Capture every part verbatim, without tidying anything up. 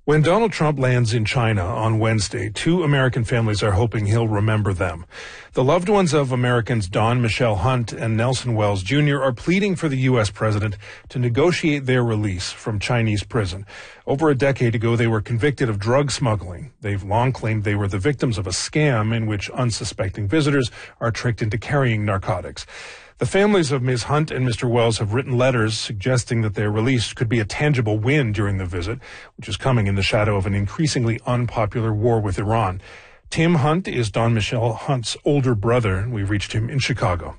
When Donald Trump lands in China on Wednesday, two American families are hoping he'll remember them. The loved ones of Americans Don Michelle Hunt and Nelson Wells Junior are pleading for the U S president to negotiate their release from Chinese prison. Over a decade ago, they were convicted of drug smuggling. They've long claimed they were the victims of a scam in which unsuspecting visitors are tricked into carrying narcotics. The families of Miz Hunt and Mister Wells have written letters suggesting that their release could be a tangible win during the visit, which is coming in the shadow of an increasingly unpopular war with Iran. Tim Hunt is Don Michelle Hunt's older brother. We reached him in Chicago.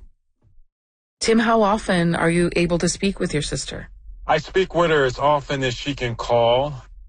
Tim, how often are you able to speak with your sister? I speak with her as often as she can call.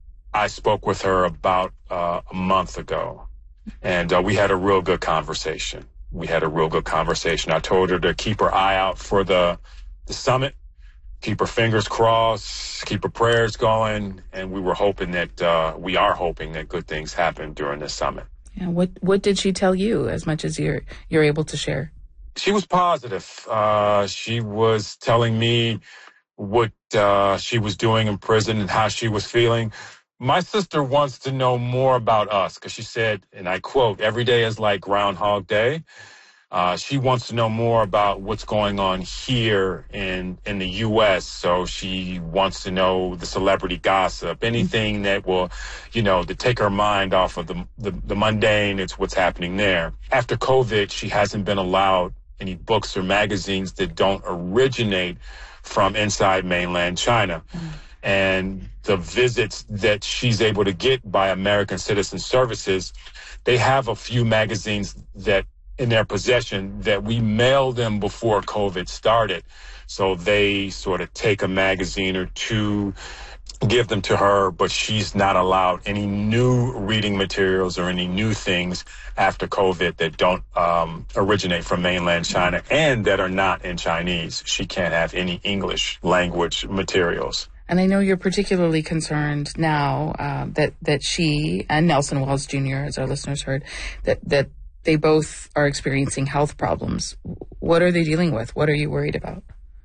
I spoke with her about uh, a month ago, and uh, we had a real good conversation. We had a real good conversation. I told her to keep her eye out for the the summit, keep her fingers crossed, keep her prayers going, and we were hoping that, uh, we are hoping that good things happen during this summit. Yeah, what what did she tell you, as much as you're you're able to share? She was positive. Uh, she was telling me what uh, she was doing in prison and how she was feeling. My sister wants to know more about us because she said, and I quote, "Every day is like Groundhog Day." Uh, she wants to know more about what's going on here in in the U S. So she wants to know the celebrity gossip, anything that will, you know, to take her mind off of the, the, the mundane. It's what's happening there. After COVID, she hasn't been allowed any books or magazines that don't originate from inside mainland China. Mm. And the visits that she's able to get by American Citizen Services, they have a few magazines that in their possession that we mailed them before COVID started. So they sort of take a magazine or two, give them to her, but she's not allowed any new reading materials or any new things after COVID that don't um, originate from mainland China and that are not in Chinese. She can't have any English language materials. And I know you're particularly concerned now uh, that that she and Nelson Wells Junior, as our listeners heard, that that they both are experiencing health problems. What are they dealing with? What are you worried about?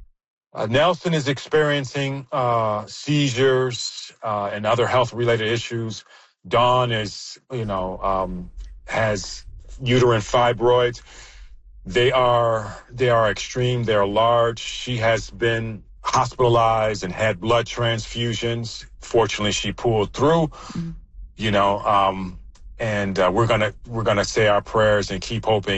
Uh, Nelson is experiencing uh, seizures uh, and other health-related issues. Dawn is, you know, um, has uterine fibroids. They are they are extreme. They are large. She has been hospitalized and had blood transfusions. Fortunately, she pulled through. Mm-hmm. You know, um, and uh, we're gonna we're gonna say our prayers and keep hoping